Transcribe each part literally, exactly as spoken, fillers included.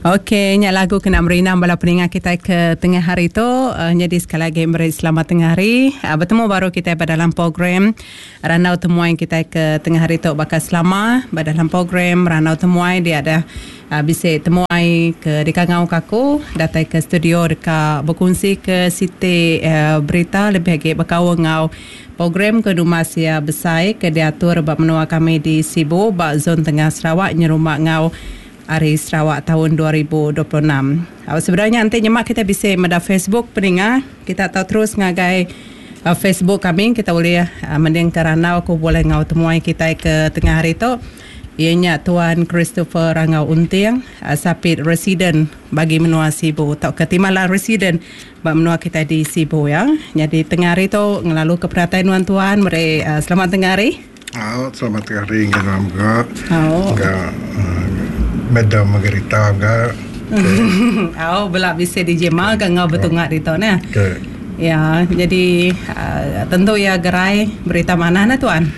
Okey, nya lagu kena merinam bala peningat kita ke tengah hari tu. Uh, jadi sekali lagi beri selamat tengah hari. Uh, bertemu baru kita pada dalam program Ranau Temuan kita ke tengah hari tu bakal selama pada dalam program Ranau Temuan dia ada uh, bisa temuai ke dekat ngau kaku datang ke studio dekat berkongsi ke siti uh, berita lebih lagi berkawan ngau program ke rumah sia besar ke diatur bab menua kami di Sibu bab zon tengah Sarawak nyerumak ngau Hari Sarawak tahun dua ribu dua puluh enam. Uh, sebenarnya nanti nyemak kita bisa pada Facebook pendengar. Kita tahu terus ngagai uh, Facebook kami. Kita boleh uh, mending ke Ranau aku boleh ngau temuai kita ke tengah hari tu. Ianya Tuan Christopher Rangau Unting, uh, sapit residen bagi menua Sibu. Tak ketimala residen bagi menua kita di Sibu ya. Jadi tengah hari tu ngelalu ke perhatian tuan. Mari uh, selamat tengah hari. Oh, selamat tengah hari. Enggak enggak. Oh. Enggak. Medam Margarita enggak. Oh, belak bisa dijema ke ngau betungak di tu nah. Okay. Ya, jadi uh, tentu ya gerai berita mana na tuan?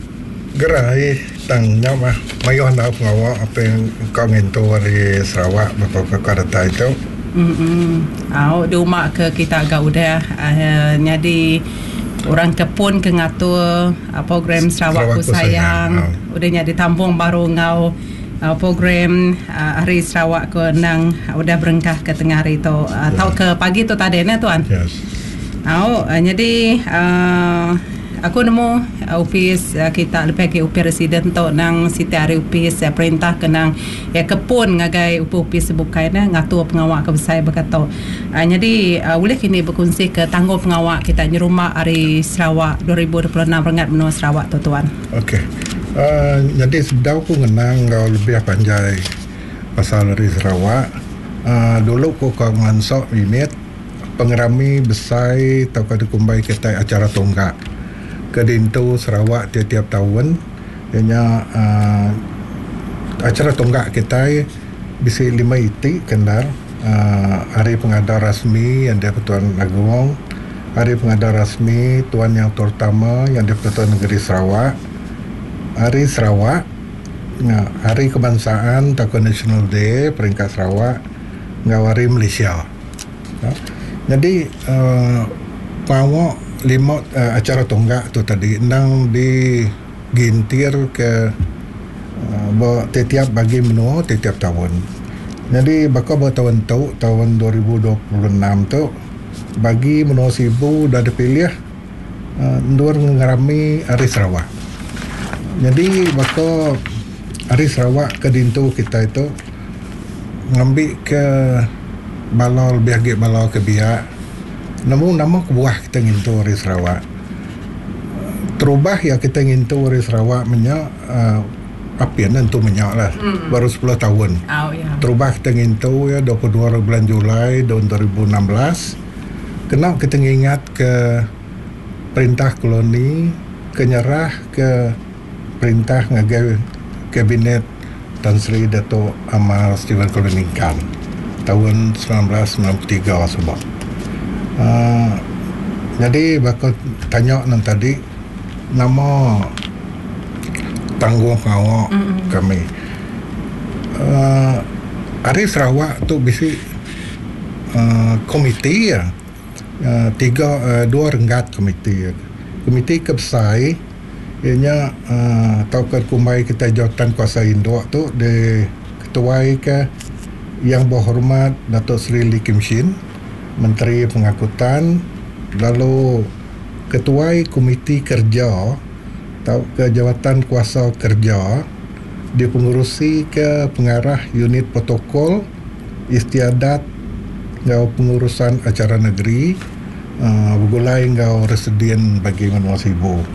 Gerai tangnya mah mayu hendak ngawa apa yang kau ngintu dari Sarawak beberapa kata itu. Hmm. Oh, di rumah ke kita agak udah uh, jadi orang kepun ke ngatur uh, program Sarawakku Sarawakku sayang. sayang. Oh. Udahnya ditampung baru ngau Uh, program uh, Hari Sarawak ke nang uh, udah berengkah ke tengah hari tu uh, yeah. Tahu ke pagi tu tadi na tuan. Yes. Oh, uh, jadi uh, aku nemu uh, upis uh, kita lebih ke upis residen tu nang siti hari upis uh, perintah ke nang ya kepun ngagai upis sebukai na ngatur pengawak ke besar berkata. Uh, jadi uh, boleh kini berkongsi ke tangguh pengawak kita nyerumah Hari Sarawak dua ribu dua puluh enam rengat menua Sarawak tu tuan. Okey. Uh, jadi sedau aku ngenang kau lebih panjai pasal Hari Sarawak. Uh, dulu aku kau ngansok minit pengerami besar atau kau dikumbai kita acara tonggak ke dintu Sarawak tiap-tiap tahun. Ianya uh, acara tonggak kita bisa lima iti kendar. Uh, hari pengadar rasmi yang dia Tuan Agong, hari pengadar rasmi Tuan yang terutama yang dia Tuan Negeri Sarawak, Hari Sarawak, Hari Kebangsaan atau National Day peringkat Sarawak, ngawari Malaysia. Ya. Jadi uh, pawak lima uh, acara tonggak tu tadi nang digintir ke uh, setiap bagi menua setiap tahun. Jadi bakal bertahun tu tahun dua ribu dua puluh enam tu bagi menua Sibu dah dipilih uh, ndur ngarami Hari Sarawak. Jadi bakal Hari Sarawak ke dintu kita itu ngambil ke balal biagi balal ke biak. Namun nama kebuah kita ngintu Hari Sarawak. Terubah ya kita ngintu Hari Sarawak menyak uh, apian tentu menyak lah. Mm. Baru sepuluh tahun. Oh, yeah. Terubah kita ngintu ya dua puluh dua bulan Julai tahun dua ribu enam belas. Kena kita ingat ke perintah koloni kenyerah ke perintah ngagai kabinet Tan Sri Dato' Amar Stephen Koloningkan tahun sembilan belas sembilan puluh tiga sebab. Uh, jadi bakal tanya nan tadi nama tangguh ngawak mm-hmm. kami. Uh, Hari Sarawak tu bisi uh, komiti ya. Uh, tiga uh, dua renggat komiti. Komiti kebesai ianya uh, tahu ke kumai kita jawatan kuasa induk tu de ketuai ke yang berhormat Datuk Seri Lee Kim Shin, Menteri Pengangkutan, lalu ketuai komiti kerja tahu ke jawatan kuasa kerja dipengurusi ke pengarah unit protokol istiadat ngau pengurusan acara negeri uh, bergulai ngau residen bagi menua Sibu.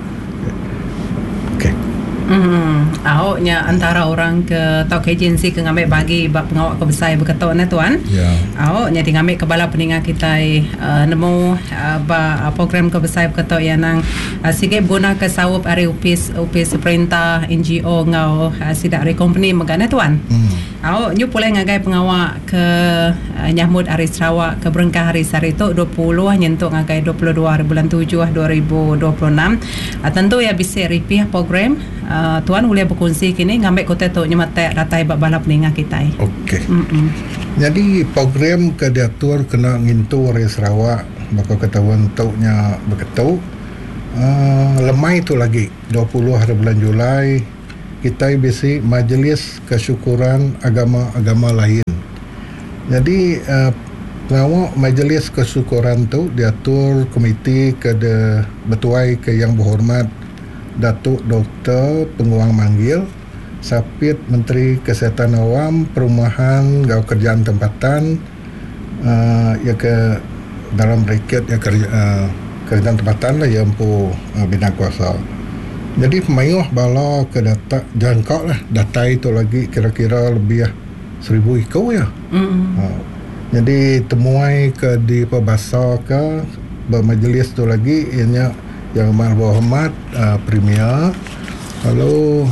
Hmm, awaknya antara orang ke tau ke agensi ke ngambil bagi bab pengawak ke besar berketuk na tuan. Ya. Yeah. Awaknya di ngambil kepala peningat kita uh, nemu uh, ba, uh, program ke besar berketuk yang nang uh, sikit guna ke sawup hari upis upis perintah N G O ngau uh, sidak hari company megana tuan. Hmm. Awak nyu pulai ngagai pengawak ke uh, nyambut Hari Sarawak ke Berengkah Hari Sarito dua puluh nyentuk ngagai dua puluh dua hari bulan tujuh dua ribu dua puluh enam. Uh, tentu ya bisa ripih program uh, tuan boleh berkongsi kini ngambil kota tu nyematek ratai bab balap peningah kita. Okey. Jadi program ke diatur kena ngintu Hari Sarawak baka ketahuan taunya beketu. Uh, lemai tu lagi dua puluh hari bulan Julai kita bisi majlis kesyukuran agama-agama lain. Jadi uh, pengawak majlis kesyukuran tu diatur komiti ke de betuai ke yang berhormat Datuk Doktor Penguang Manggil, Sapit Menteri Kesihatan Awam, Perumahan, Gau Kerjaan Tempatan, uh, ya ke dalam bracket ya kerja, uh, kerjaan tempatan lah yang empu uh, bina kuasa. Jadi pemayuh bala ke data jangkau lah data itu lagi kira-kira lebih seribu ikau ya. Mm-hmm. Uh, jadi temuai ke di pebasa ke bermajlis tu lagi ianya yang amat berhormat uh, Premier, lalu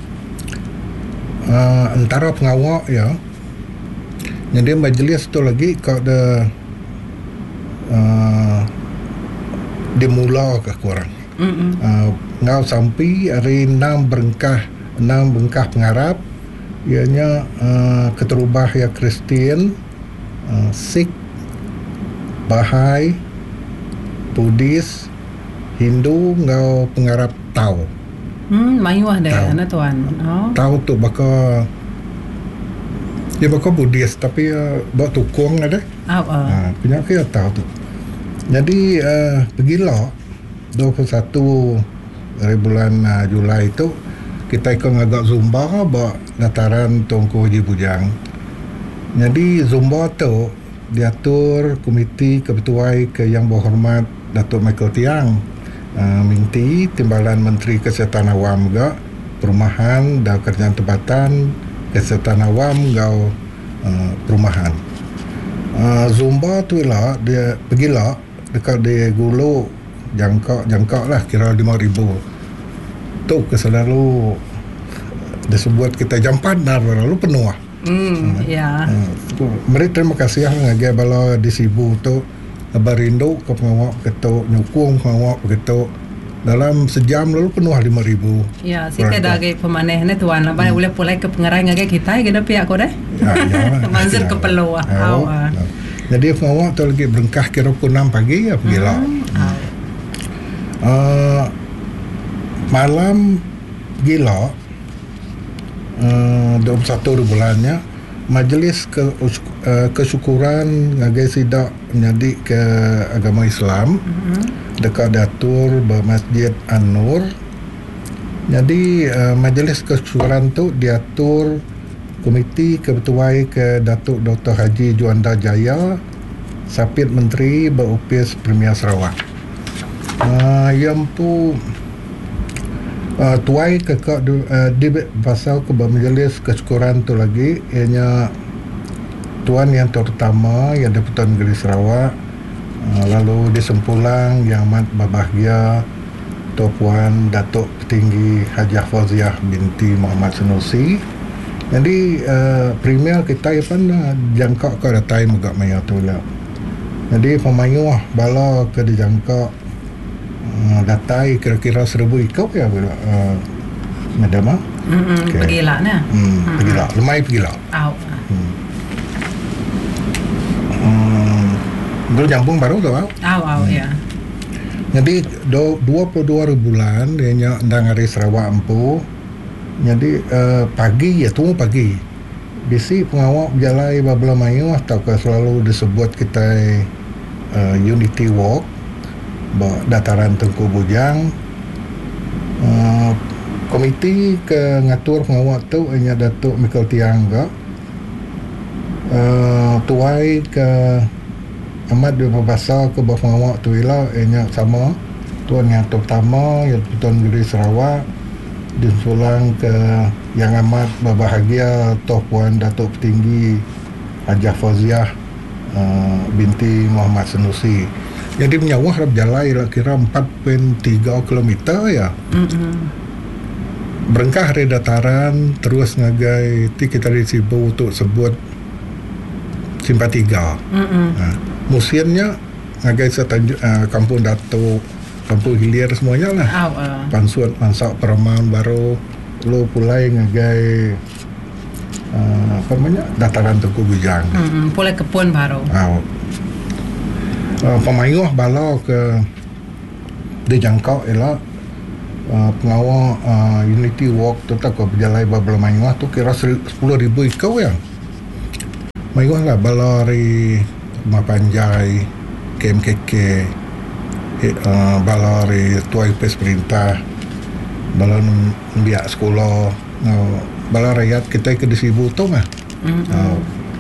uh, antara pengawak ya. Jadi majlis tu lagi kau ada uh, dimula ke kurang. Uh, ngau sampai hari enam berengkah enam berengkah pengarap ianya uh, keterubah ya Kristian, uh, Sikh, Bahai, Buddhis, Hindu ngau pengarap Tau. Hmm, mayuah dah ana tuan. Oh. Tau tu baka dia baka Buddhis tapi uh, buat tukung ada. Oh, oh. Ha, punya ke Tau tu. Jadi uh, pergilah dua puluh satu hari bulan uh, Julai itu kita ikut agak Zumba buat dataran Tunku Haji Bujang. Jadi Zumba tu diatur komiti kebetuai ke yang berhormat Datuk Michael Tiang, uh, minti Timbalan Menteri Kesihatan Awam juga, Perumahan dan Kerjaan Tempatan, Kesihatan Awam gau uh, Perumahan. Uh, Zumba tu lah dia pergilah dekat di Gulu jangkau jangkau lah kira lima ribu tu ke selalu disebut kita jampan dan lalu penuh lah. Hmm, ya. Uh, meri terima kasih ngagai bala di Sibu tu barindo ke pengawak begitu nyukung pengawak begitu dalam sejam lalu penuh lima ribu. Ya, kita dah agak pemaneh ni tuan lah. Hmm. Boleh pulai ke pengerai ngagai kita kita pihak kau dah. Ya, ya. Manzil ke Peluh. Oh, oh. Jadi pengawak tu lagi berengkah kira pukul enam pagi ya pergi lah. Hmm. Uh, malam gila uh, dua puluh satu bulannya majlis ke, uh, kesyukuran ngagai sidak menjadi ke agama Islam mm-hmm. dekat diatur bermasjid An-Nur. Jadi uh, majlis kesyukuran tu diatur komiti kebetuai ke Datuk Doktor Haji Juanda Jaya, Sapit Menteri berupis Premier Sarawak. Uh, yang tu uh, tuai ke kak uh, di pasal ke bermajlis kesyukuran tu lagi ianya tuan yang terutama yang Deputan Negeri Sarawak, uh, lalu di Sempulang yang amat berbahagia Tuan Puan Datuk Petinggi Hajah Fauziah binti Muhammad Sanusi. Jadi uh, Premier kita pun uh, jangkau ke datai megak maya tu lah. Jadi pemayuh bala ke dijangkau Uh, datai kira-kira seribu ikau ya uh, madam ah hmm okay. Pergilah nah hmm, mm-hmm. Pergilah lemai pergilah au hmm. hmm. Dulu nyambung baru tu au au au ya. Jadi do, dua puluh dua bulan dia ndang Hari Sarawak empu. Jadi uh, pagi ya tunggu pagi bisi pengawak berjalai babla mayu atau selalu disebut kita uh, Unity Walk dataran Tunku Bujang. Uh, komiti ke ngatur pengawak tu hanya Datuk Michael Tiang ke uh, tuai ke amat di berbahasa ke pengawak tu ialah hanya sama tuan yang terutama yang Tuan Negeri Sarawak disulang ke yang amat berbahagia Tuan Puan Datuk Petinggi Hajah Fauziah uh, binti Muhammad Sanusi. Jadi menyawah harap jalan kira empat puluh tiga kilometer ya. Mm-hmm. berengkah hari dataran terus ngagai ti kita disibu untuk sebut simpatiga. Ha, musimnya ngagai setanju, uh, Kampung Datuk, Kampung Hilir semuanya lah. Oh, uh. Pansuat Mansak Peraman baru lu pulai ngagai uh, apa namanya dataran Tengku Bujang. Mm-mm. Pulai kepun baru. Oh. Uh, pemayuh bala ke dijangkau ialah uh, pengawal uh, Unity Walk tu tak kau berjalan babla mayuh tu kira sepuluh ribu ikau yang mayuh lah bala dari Rumah Panjai, K M K K, uh, bala dari Tuai Pes Perintah, bala biak sekolah, uh, bala rakyat kita ke disibu tu mah. Mm-hmm. Uh,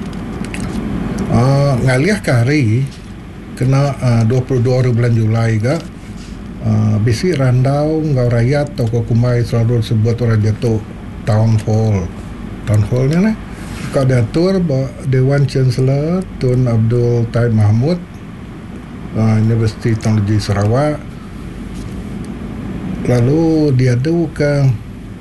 uh, ngaliah kari kena uh, dua puluh dua hari bulan Julai ga uh, bisi randau ngau rakyat atau kumai selalu sebut orang jatuh town hall town hallnya lah kau diatur Dewan Chancellor Tun Abdul Taib Mahmud uh, Universiti Teknologi Sarawak, lalu diadu ke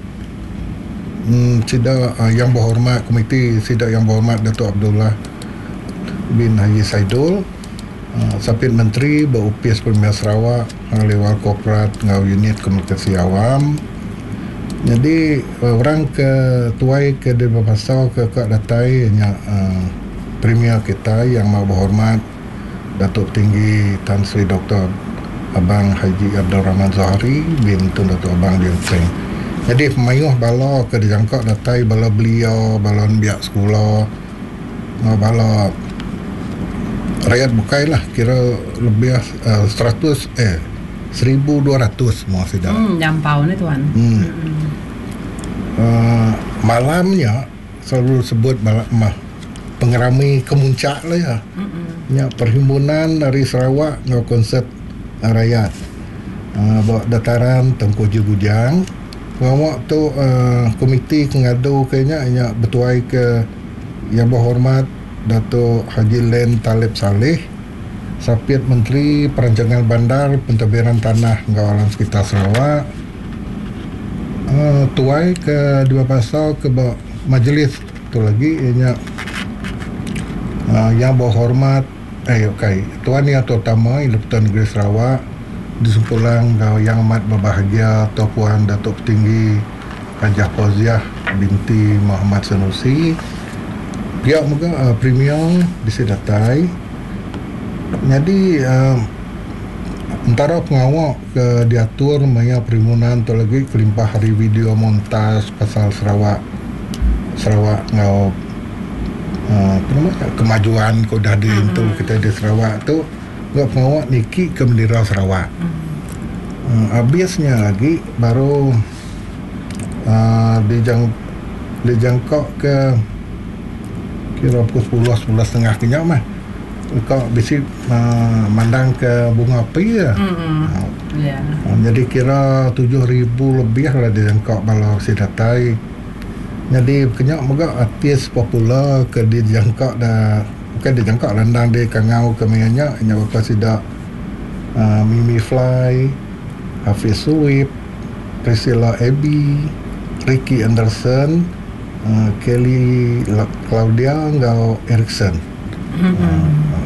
hmm, sidang uh, yang berhormat komiti sidang yang berhormat Datuk Abdullah bin Haji Saidul, Uh, Sapit Menteri Bau P S Premier Sarawak, Lewal Korporat ngau unit komunikasi awam. Jadi uh, orang ke tuai ke Dewan Pasau ke Kak Datai nya uh, Premier kita yang mau berhormat Datuk Tinggi Tan Sri Doktor Abang Haji Abdul Rahman Zahari bin Tun Datuk Abang Dian Seng. Jadi pemayuh bala ke dijangkau Datai bala beliau bala biak sekolah uh, bala rakyat bukai lah kira lebih uh, seratus eh seribu dua ratus semua sudah. Hmm, jampau ni tuan. Hmm. Hmm. Uh, malamnya selalu sebut malam mah pengerami kemuncak lah ya. Hmm. Ya perhimpunan dari Sarawak ngau konsert uh, rakyat. Uh, bawa dataran Tengku Bujang. Ngawak tu uh, komiti ngadu kayaknya nya bertuai ke yang berhormat Datuk Haji Len Talib Saleh, Sapit Menteri Perancangan Bandar Pentadbiran Tanah Kawalan Sekitar Sarawak, uh, tuai ke Dewan Pasau ke majlis tu lagi ianya uh, yang berhormat eh okay tuan yang terutama Ibu Pertuan Negeri Sarawak disumpulang kau yang amat berbahagia Tuan Puan Datuk Tinggi Hajah Fauziah binti Muhammad Sanusi, pihak juga uh, Premier disedatai. Jadi uh, antara pengawal ke diatur maya perhimpunan tu lagi kelimpah hari video montas pasal Sarawak Sarawak ngau uh, apa namanya kemajuan kau dah di mm-hmm. tu kita di Sarawak tu ngau pengawal niki ke bendera Sarawak. Mm-hmm. Uh, habisnya lagi baru uh, dijang dijangkau ke kira pukul sepuluh sebelas setengah kenyap mah kau bisi uh, mandang ke bunga api ya. Mm-hmm. Uh, yeah. uh, jadi kira tujuh ribu lebih lah dijangkau bala sidatai. Jadi kenyap juga artis popular ke dijangkau dah bukan dijangkau landang di Kangau ke mayanya nya bapa sidak uh, Mimi Fly, Hafiz Suwib, Priscilla Abby, Ricky Anderson, Uh, Kelly Claudia ngau Erickson. Mm-hmm.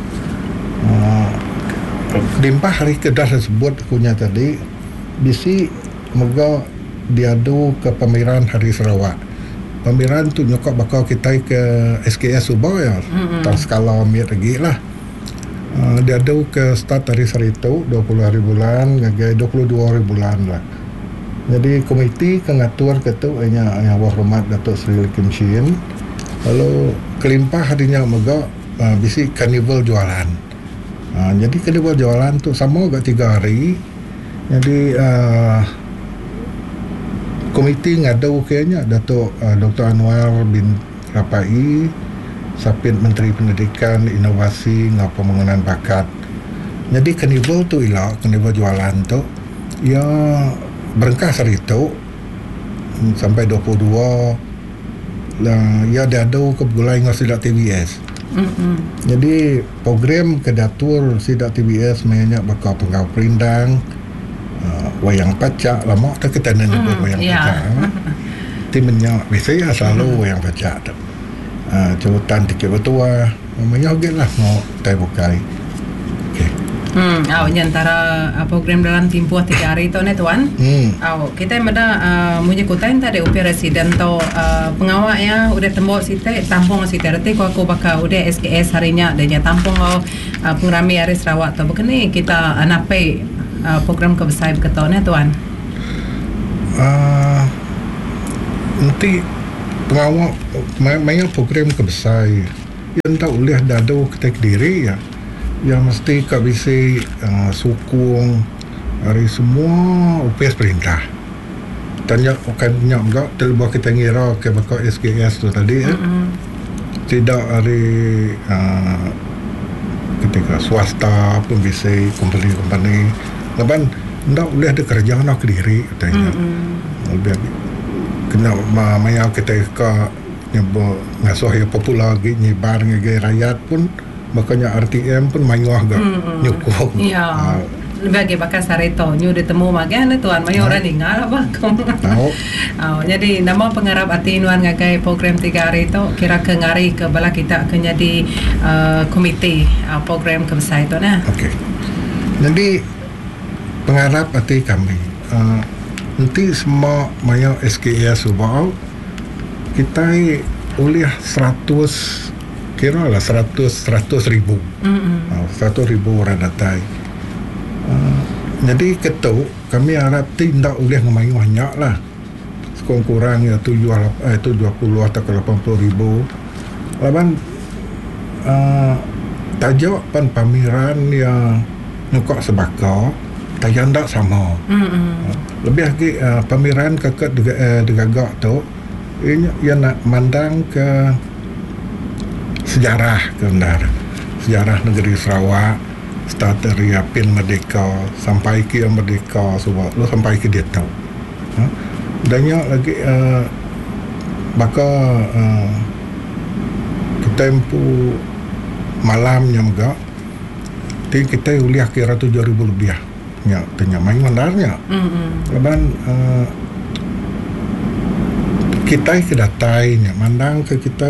Uh, uh, limpah hari kedah tersebut punya tadi bisi moga diadu ke pameran Hari Sarawak. Pameran tu nyokok bakal kita ke S K S Subang ya. Mm-hmm. Tak skala amir lagi lah. Uh, diadu ke start hari Sarito dua puluh hari bulan ngagai dua puluh dua hari bulan lah. Jadi komiti kengatur ketua nya yang berhormat Datuk Seri Kim Shin. Lalu kelimpah hadinya mega uh, bisi karnival jualan. Uh, jadi karnival jualan tu sama gak tiga hari. Jadi uh, komiti ngadu kayaknya Datuk uh, Doktor Anwar bin Rapai, Sapit Menteri Pendidikan, Inovasi ngau Pembangunan Bakat. Jadi karnival tu ialah karnival jualan tu ya berengkah hari itu sampai dua puluh dua lah ya diadu ke gulai ngau sidak T V S. Mm-hmm. Jadi program kedatur sidak T V S mainnya bakal pengau perindang uh, wayang pacak lama tak kita nak nyebut Mm, wayang ya. pacak. Timnya biasanya selalu Mm. wayang pacak tu. Uh, cabutan tiket bertua, menyogel lah mau tai bukai. Okay. Hmm, aw antara uh, program dalam tempoh tiga hari tu ni tuan. Hmm. Aw kita mada uh, munyi kutain tadi upi residen tu uh, pengawak ya udah tembok site tampung site reti ko aku bakal udah S K S harinya adanya tampung au uh, pengrami hari Sarawak tu begini kita anapai uh, program kebesar beketo ni tuan. Uh, nanti pengawal main program kebesar yang tak boleh dado ketek diri ya yang mesti kak bisa uh, sukung hari semua U P S perintah tanya bukan nyak enggak terlepas kita ngira ke bakal S K S tu tadi eh. Mm-hmm. Tidak hari uh, ketika swasta pun bisa company-company lepas tak boleh ada kerja nak diri katanya mm-hmm. lebih kena maya kita ke nyebut ngasuh yang popular lagi nyebar ngagai rakyat pun makanya R T M pun mayuah gak mm-hmm. nyukung ya uh, bagi bakal sarito nyu ditemu magan tuan mayu orang ningal apa tahu oh, jadi nama pengarap ati nuan ngagai program tiga hari itu kira ke ngari ke bala kita ke jadi uh, komite uh, program kebesar itu nah okey jadi pengarap ati kami uh, nanti semua maya S K S ubah kita oleh seratus kira lah seratus seratus ribu mm-hmm. uh, seratus ribu orang datang uh, jadi ketuk kami harap tidak boleh ngemayu banyak lah sekurang-kurang ya tujuh puluh atau lapan puluh ribu laban uh, tajuk pan pameran yang nukak sebakar tajuk tak sama mm-hmm. uh, lebih lagi uh, pameran kakak uh, degagak tu ini yang nak mandang ke sejarah kebenar sejarah negeri Sarawak start dari Pin Merdeka sampai ke Merdeka semua lo sampai ke dia tahu ha? Banyak lagi uh, maka uh, ketempu malamnya juga kita uliah kira tujuh ribu lebih ya tanya main mandarnya mm-hmm. leban uh, kita kedatainya mandang ke kita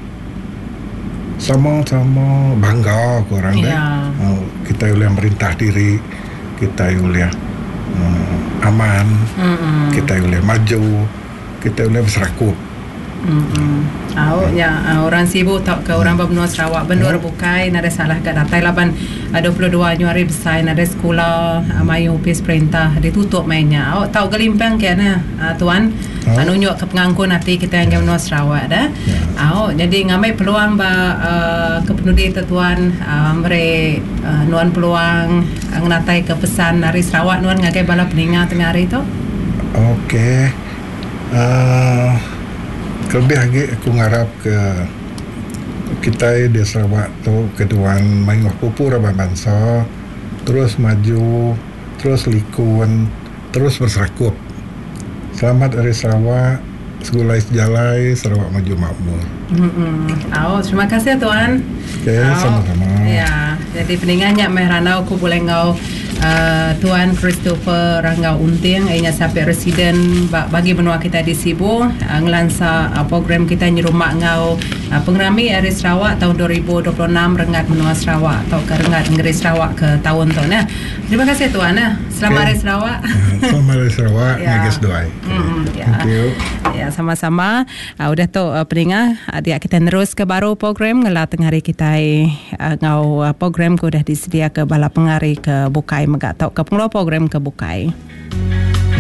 sama-sama bangga korang yeah. dah uh, kita boleh merintah diri kita boleh uh, aman mm-hmm. kita boleh maju kita boleh berserakup mm-hmm. Oh, ya orang sibuk tak ke orang berbenua Sarawak benua oh. bukai nada salah ke datai laban dua puluh dua Januari besar nada sekolah mayu U P S perintah ditutup mainnya. Awak tahu gelimpang ke ana uh, tuan oh. anu nyok ke pengangkut nanti kita yang benua Sarawak dah. Yeah. Awak jadi ngambil peluang ba uh, ke penudi tuan uh, mere uh, nuan peluang uh, ngnatai ke pesan dari Sarawak nuan ngagai bala peninga tengah hari tu. Okey. Uh, lebih lagi aku ngarap ke kita di Sarawak tu keduan main pupur abang bangsa terus maju terus likun terus berserakup selamat dari Sarawak segulai sejalai Sarawak maju makmur. Mm-hmm. Oh, terima kasih tuan. Okey, oh, sama-sama. Ya, jadi peningannya mehranau ku boleh ngau uh, Tuan Christopher Ranggau Unting ianya sampai residen bagi benua kita di Sibu uh, ngelansa uh, program kita nyerumak ngau uh, pengrami Eri Sarawak tahun dua ribu dua puluh enam rengat benua Sarawak atau ke rengat negeri Sarawak ke tahun tu nah. Terima kasih tuan nah. Selamat Hari okay. Sarawak. Uh, selamat Hari Sarawak. Ya. Ngagas doai. Mm-hmm. Ya. Thank you. Ya, sama-sama. Uh, udah tu uh, pendengar dia kita terus ke baru program ngelah tengah hari kita uh, ngau uh, program ku dah disedia ke bala pengari ke Bukai megak tau ke pengelola program ke Bukai.